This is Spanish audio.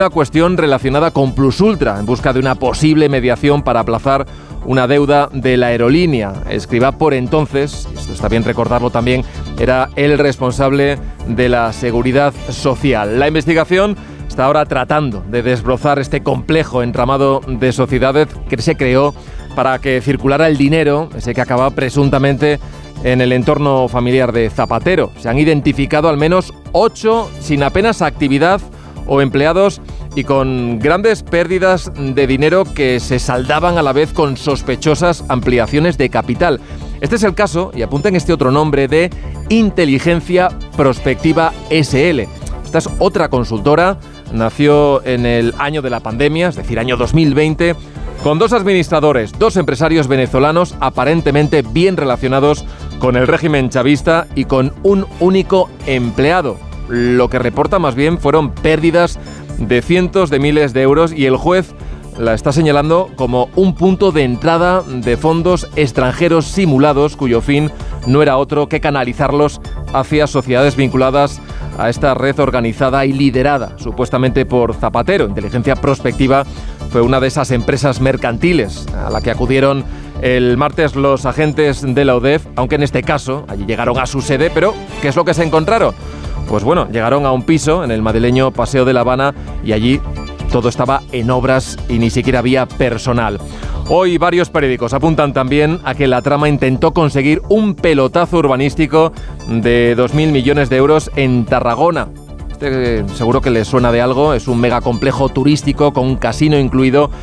Una cuestión relacionada con Plus Ultra, en busca de una posible mediación para aplazar una deuda de la aerolínea. Escribá, por entonces, esto está bien recordarlo también, era el responsable de la seguridad social. La investigación está ahora tratando de desbrozar este complejo entramado de sociedades que se creó para que circulara el dinero, ese que acaba presuntamente en el entorno familiar de Zapatero. Se han identificado al menos 8 sin apenas actividad o empleados y con grandes pérdidas de dinero que se saldaban a la vez con sospechosas ampliaciones de capital. Este es el caso, y apunten este otro nombre, de Inteligencia Prospectiva SL. Esta es otra consultora, nació en el año de la pandemia, es decir, año 2020, con 2 administradores, 2 empresarios venezolanos aparentemente bien relacionados con el régimen chavista y con un único empleado. Lo que reporta más bien fueron pérdidas de cientos de miles de euros y el juez la está señalando como un punto de entrada de fondos extranjeros simulados cuyo fin no era otro que canalizarlos hacia sociedades vinculadas a esta red organizada y liderada supuestamente por Zapatero. Inteligencia Prospectiva fue una de esas empresas mercantiles a la que acudieron el martes los agentes de la UDEF, aunque en este caso allí llegaron a su sede, pero ¿qué es lo que se encontraron? Pues bueno, llegaron a un piso en el madrileño Paseo de La Habana y allí todo estaba en obras y ni siquiera había personal. Hoy varios periódicos apuntan también a que la trama intentó conseguir un pelotazo urbanístico de 2.000 millones de euros en Tarragona. Seguro que les suena de algo, es un megacomplejo turístico con un casino incluido